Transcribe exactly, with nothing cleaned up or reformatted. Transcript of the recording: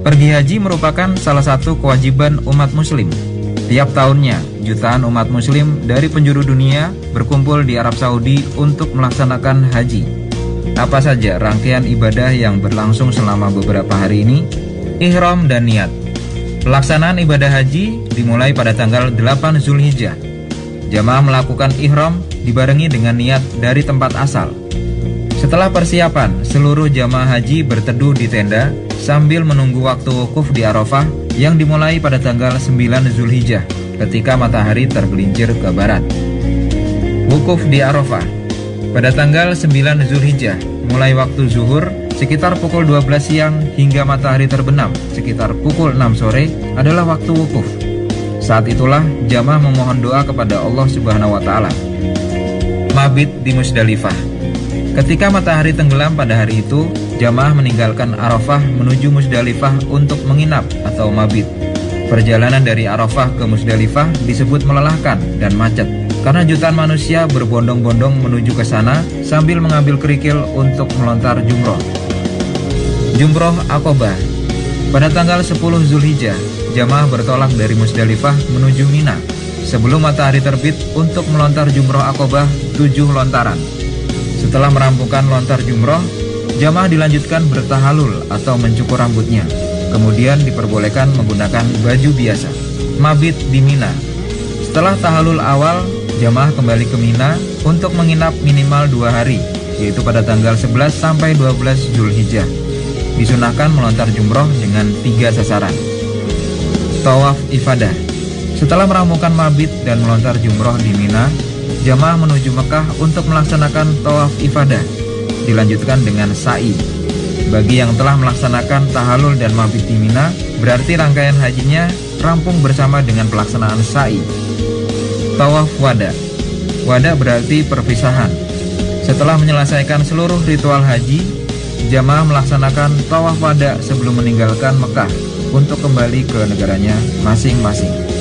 Pergi haji merupakan salah satu kewajiban umat muslim. Tiap tahunnya, jutaan umat muslim dari penjuru dunia berkumpul di Arab Saudi untuk melaksanakan haji. Apa saja rangkaian ibadah yang berlangsung selama beberapa hari ini? Ihram dan niat. Pelaksanaan ibadah haji dimulai pada tanggal delapan Zulhijjah. Jamaah melakukan ihram dibarengi dengan niat dari tempat asal. Setelah persiapan, seluruh jamaah haji berteduh di tenda sambil menunggu waktu wukuf di Arafah yang dimulai pada tanggal sembilan Zulhijjah ketika matahari tergelincir ke barat. Wukuf di Arafah pada tanggal sembilan Zulhijjah mulai waktu zuhur sekitar pukul dua belas siang hingga matahari terbenam sekitar pukul enam sore adalah waktu wukuf. Saat itulah jamaah memohon doa kepada Allah Subhanahu wa taala. Mabit di Musdalifah. Ketika matahari tenggelam pada hari itu, jamaah meninggalkan Arafah menuju Musdalifah untuk menginap atau mabit. Perjalanan dari Arafah ke Musdalifah disebut melelahkan dan macet karena jutaan manusia berbondong-bondong menuju ke sana sambil mengambil kerikil untuk melontar jumroh. Jumroh Aqobah. Pada tanggal sepuluh Zulhijjah, jamaah bertolak dari Musdalifah menuju Mina sebelum matahari terbit untuk melontar jumroh Aqobah tujuh lontaran. Setelah merampungkan lontar jumroh, jamaah dilanjutkan bertahalul atau mencukur rambutnya. Kemudian diperbolehkan menggunakan baju biasa. Mabit di Mina. Setelah tahalul awal, jamaah kembali ke Mina untuk menginap minimal dua hari, yaitu pada tanggal sebelas sampai dua belas Zulhijjah. Disunahkan melontar jumroh dengan tiga sasaran. Tawaf ifadah. Setelah merampungkan mabit dan melontar jumroh di Mina, jamaah menuju Mekah untuk melaksanakan tawaf ifadah. Dilanjutkan dengan sa'i. Bagi yang telah melaksanakan tahalul dan mabit di Mina, berarti rangkaian hajinya rampung bersama dengan pelaksanaan sa'i. Tawaf wada. Wada berarti perpisahan. Setelah menyelesaikan seluruh ritual haji, jamaah melaksanakan tawaf wada sebelum meninggalkan Mekah untuk kembali ke negaranya masing-masing.